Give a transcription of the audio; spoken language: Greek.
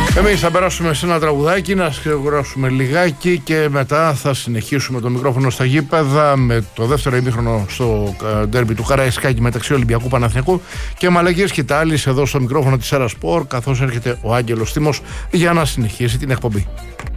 Εμείς θα περάσουμε σε ένα τραγουδάκι, να σκεφτούμε λιγάκι και μετά θα συνεχίσουμε το μικρόφωνο στα γήπεδα με το δεύτερο ημίχρονο στο ντέρμπι του Καραϊσκάκη μεταξύ Ολυμπιακού Παναθηναϊκού και Μαλαγίας Κιτάλης εδώ στο μικρόφωνο της Έρα Σπορ, καθώς έρχεται ο Άγγελος Τίμος για να συνεχίσει την εκπομπή.